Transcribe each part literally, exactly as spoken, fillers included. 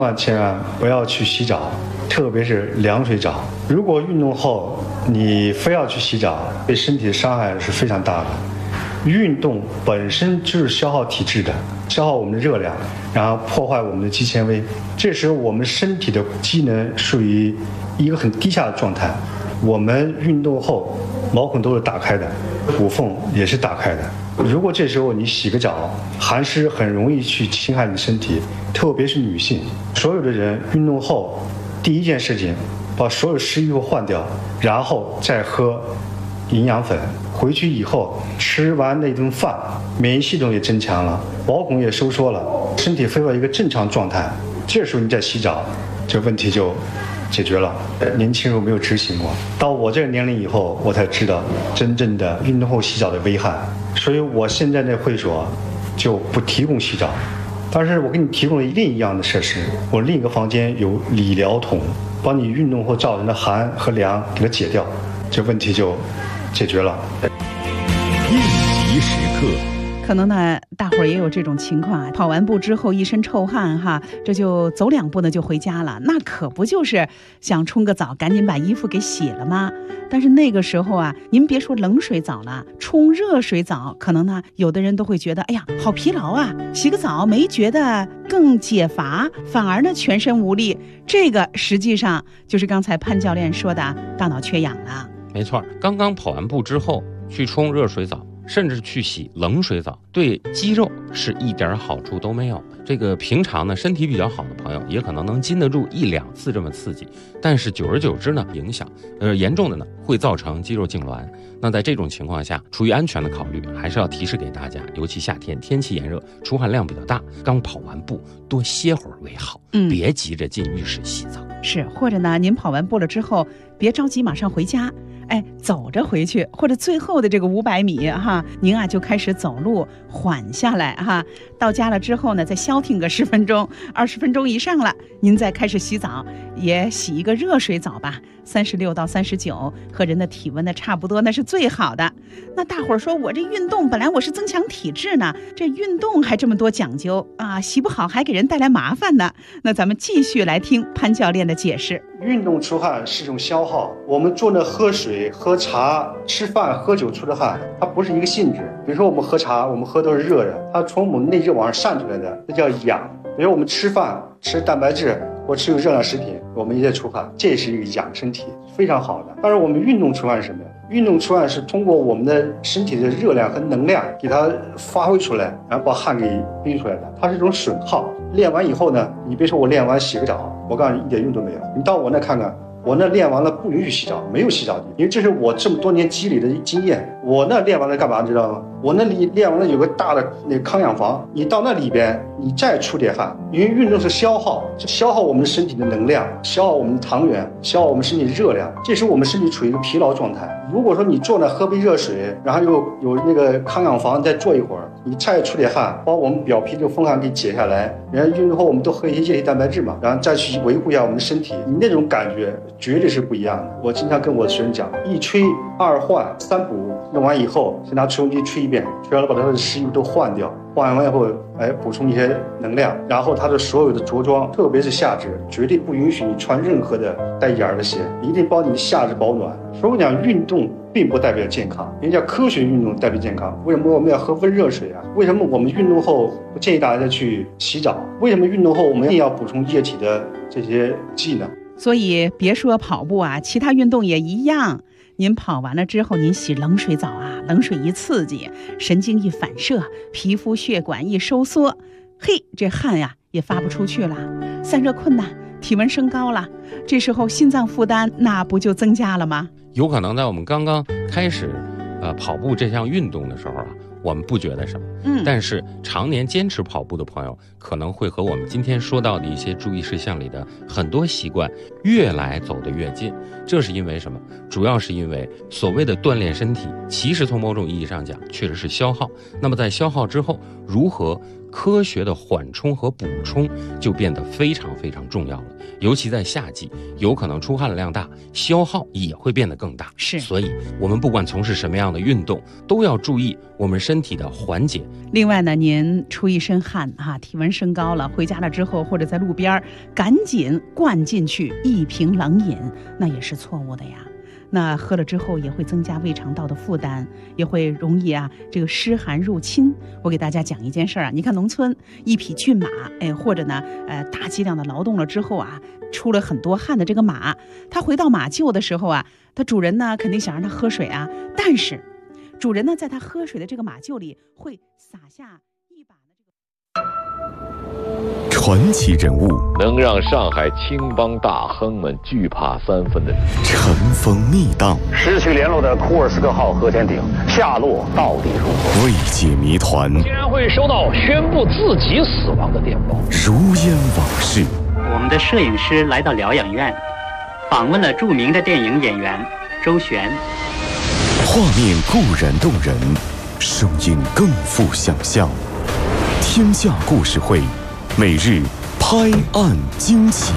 万千万不要去洗澡，特别是凉水澡。如果运动后你非要去洗澡，对身体的伤害是非常大的。运动本身就是消耗体质的，消耗我们的热量，然后破坏我们的肌纤维。这时候我们身体的机能属于一个很低下的状态。我们运动后毛孔都是打开的，骨缝也是打开的。如果这时候你洗个澡，寒湿很容易去侵害你身体，特别是女性。所有的人运动后第一件事情，把所有湿衣服换掉，然后再喝营养粉。回去以后吃完那顿饭，免疫系统也增强了，毛孔也收缩了，身体恢复到一个正常状态。这时候你再洗澡，这问题就解决了。年轻时候没有执行过，到我这个年龄以后，我才知道真正的运动后洗澡的危害。所以我现在在会所就不提供洗澡，但是我给你提供了另一样的设施。我另一个房间有理疗桶，帮你运动后造成的寒和凉给它解掉，这问题就解决了。 应急时刻。 可能呢，大伙儿也有这种情况啊，跑完步之后一身臭汗哈，这就走两步呢就回家了，那可不就是想冲个澡，赶紧把衣服给洗了吗？但是那个时候啊，您别说冷水澡了，冲热水澡，可能呢，有的人都会觉得，哎呀，好疲劳啊，洗个澡没觉得更解乏，反而呢全身无力。这个实际上就是刚才潘教练说的大脑缺氧了。 没错，刚刚跑完步之后去冲热水澡，甚至去洗冷水澡，对肌肉是一点好处都没有。这个平常呢身体比较好的朋友也可能能经得住一两次这么刺激，但是久而久之呢影响呃严重的呢会造成肌肉痉挛。那在这种情况下，出于安全的考虑，还是要提示给大家，尤其夏天天气炎热，出汗量比较大，刚跑完步多歇会儿为好，嗯，别急着进浴室洗澡。 是，或者呢您跑完步了之后别着急马上回家，哎，走着回去，或者最后的这个五百米哈，您啊就开始走路，缓下来哈。到家了之后呢，再消停个十分钟、二十分钟以上了，您再开始洗澡，也洗一个热水澡吧，三十六到三十九，和人的体温的差不多，那是最好的。那大伙儿说我这运动本来我是增强体质呢，这运动还这么多讲究啊，洗不好还给人带来麻烦呢。那咱们继续来听潘教练的解释。 运动出汗是一种消耗，我们坐那喝水、喝茶、吃饭、喝酒出的汗，它不是一个性质。比如说我们喝茶，我们喝都是热的，它从我们内热往上散出来的，这叫养。比如我们吃饭吃蛋白质或吃有热量食品，我们也在出汗，这是一个养身体，非常好的。但是我们运动出汗是什么呀？运动出汗是通过我们的身体的热量和能量给它发挥出来，然后把汗给逼出来的，它是一种损耗。练完以后呢，你别说我练完洗个澡，我告诉你一点用都没有。你到我那看看，我那练完了不允许洗澡，没有洗澡的，因为这是我这么多年积累的经验。我那练完了干嘛知道吗？我那里练完了有个大的那个康养房，你到那里边你再出点汗，因为运动是消耗，消耗我们身体的能量，消耗我们的糖原，消耗我们身体的热量，这时候我们身体处于一个疲劳状态。如果说你坐那喝杯热水，然后又有那个康养房再坐一会儿，你再出点汗，把我们表皮这个风寒给解下来，然后运动后我们都喝一些液体蛋白质嘛，然后再去维护一下我们的身体，你那种感觉绝对是不一样的。我经常跟我的学生讲，一吹二换三补，弄完以后先拿吹风机吹一遍，吹完了把它的湿衣服都换掉，换完以后哎补充一些能量，然后它的所有的着装，特别是下肢，绝对不允许你穿任何的带眼儿的鞋，一定帮你的下肢保暖。所以我讲运动并不代表健康，人家科学运动代表健康。为什么我们要喝温热水啊？为什么我们运动后不建议大家去洗澡？为什么运动后我们一定要补充液体的这些剂呢？ 所以别说跑步啊，其他运动也一样。您跑完了之后，您洗冷水澡啊，冷水一刺激，神经一反射，皮肤血管一收缩，嘿，这汗呀也发不出去了，散热困难，体温升高了，这时候心脏负担那不就增加了吗？ 有可能在我们刚刚开始呃跑步这项运动的时候啊，我们不觉得什么，嗯，但是常年坚持跑步的朋友，可能会和我们今天说到的一些注意事项里的很多习惯越来走得越近。这是因为什么？主要是因为所谓的锻炼身体，其实从某种意义上讲，确实是消耗。那么在消耗之后，如何科学的缓冲和补充就变得非常非常重要了。尤其在夏季，有可能出汗的量大，消耗也会变得更大。 是， 所以我们不管从事什么样的运动，都要注意我们身体的缓解。 另外呢，您出一身汗哈、啊，体温升高了，回家了之后或者在路边赶紧灌进去一瓶冷饮，那也是错误的呀。那喝了之后也会增加胃肠道的负担，也会容易啊这个湿寒入侵。我给大家讲一件事儿啊，你看农村一匹骏马，哎，或者呢呃大剂量的劳动了之后啊，出了很多汗的这个马，它回到马厩的时候啊，它主人呢肯定想让它喝水啊，但是主人呢在它喝水的这个马厩里会撒下一把的这个传奇人物， 能让上海青帮大亨们惧怕三分的人， 尘封密档， 失去联络的库尔斯克号核潜艇下落到底如何？ 未解谜团， 竟然会收到宣布自己死亡的电报， 如烟往事。 我们的摄影师来到疗养院，访问了著名的电影演员周璇。 画面固然动人，声音更富想象。天下故事会，每日拍案惊奇。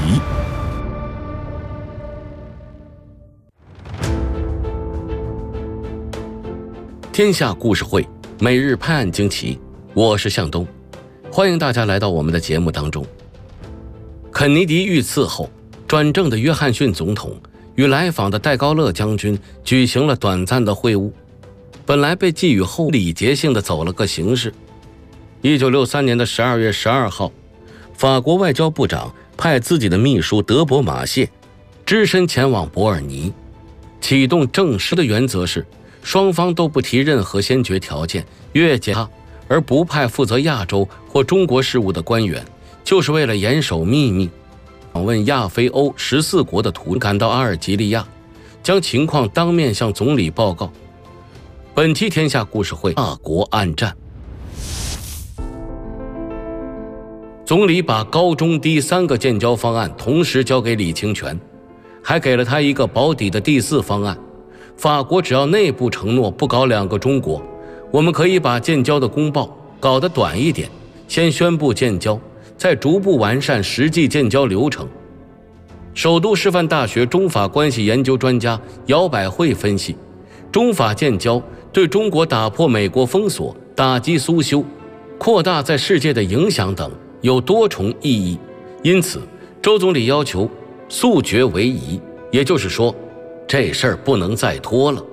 天下故事会，每日拍案惊奇，我是向东，欢迎大家来到我们的节目当中。肯尼迪遇刺后，转正的约翰逊总统与来访的戴高乐将军举行了短暂的会晤，本来被寄予厚礼节性的走了个形式。一九六三年的十二月十二号，法国外交部长派自己的秘书德伯马谢只身前往伯尔尼，启动正式的原则是双方都不提任何先决条件，越界他而不派负责亚洲或中国事务的官员，就是为了严守秘密。访问亚非欧十四国的图赶到阿尔及利亚，将情况当面向总理报告。本期天下故事会，大国暗战。总理把高中低三个建交方案同时交给李清泉，还给了他一个保底的第四方案。法国只要内部承诺不搞两个中国，我们可以把建交的公报搞得短一点，先宣布建交，再逐步完善实际建交流程。首都师范大学中法关系研究专家姚百惠分析，中法建交对中国打破美国封锁、打击苏修、扩大在世界的影响等有多重意义，因此周总理要求速决为宜，也就是说这事儿不能再拖了。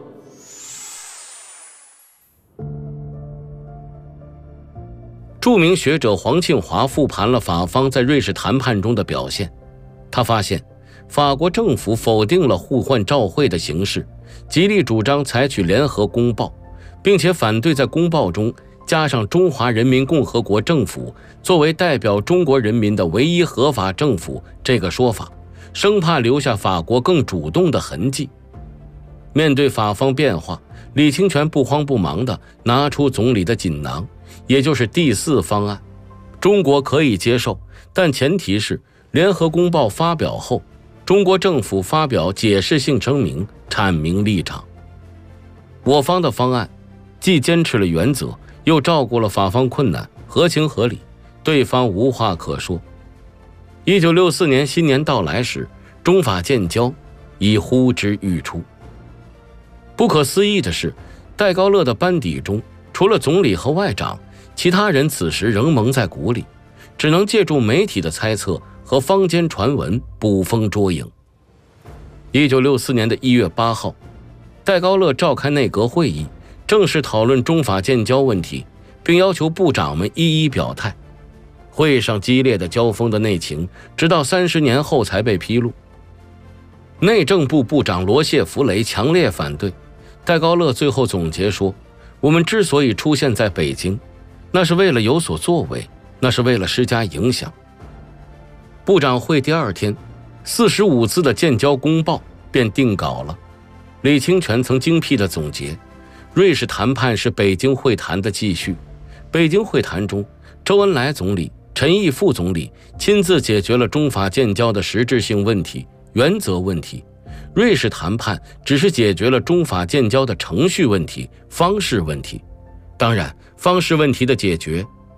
著名学者黄庆华复盘了法方在瑞士谈判中的表现，他发现法国政府否定了互换照会的形式，极力主张采取联合公报，并且反对在公报中加上中华人民共和国政府作为代表中国人民的唯一合法政府这个说法，生怕留下法国更主动的痕迹。面对法方变化，李清泉不慌不忙地拿出总理的锦囊，也就是第四方案。中国可以接受，但前提是联合公报发表后，中国政府发表解释性声明，阐明立场。我方的方案既坚持了原则，又照顾了法方困难，合情合理，对方无话可说。一九六四年新年到来时，中法建交已呼之欲出。不可思议的是，戴高乐的班底中，除了总理和外长，其他人此时仍蒙在鼓里，只能借助媒体的猜测和坊间传闻捕风捉影。一九六四年的一月八号，戴高乐召开内阁会议，正式讨论中法建交问题，并要求部长们一一表态。会上激烈的交锋的内情，直到三十年后才被披露。内政部部长罗谢弗雷强烈反对。戴高乐最后总结说，我们之所以出现在北京，那是为了有所作为，那是为了施加影响。部长会第二天，四十五字的建交公报便定稿了。李清泉曾精辟地总结，瑞士谈判是北京会谈的继续。北京会谈中，周恩来总理、陈毅副总理亲自解决了中法建交的实质性问题、原则问题。瑞士谈判只是解决了中法建交的程序问题、方式问题。当然，方式问题的解决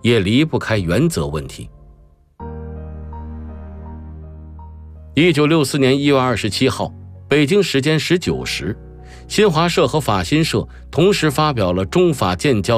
也离不开原则问题。一九六四年一月二十七号，北京时间十九时，新华社和法新社同时发表了中法建交